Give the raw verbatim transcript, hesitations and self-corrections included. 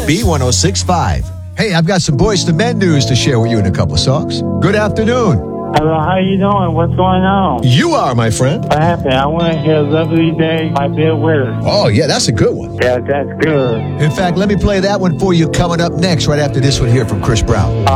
B one oh six point five. Hey, I've got some Boys to Men news to share with you in a couple of songs. Good afternoon. Hello, how you doing? What's going on? You are, my friend. What happened? I want to hear Lovely Day by Bill Withers. Oh, yeah, that's a good one. Yeah, that's good. In fact, let me play that one for you coming up next, right after this one here from Chris Brown. Uh,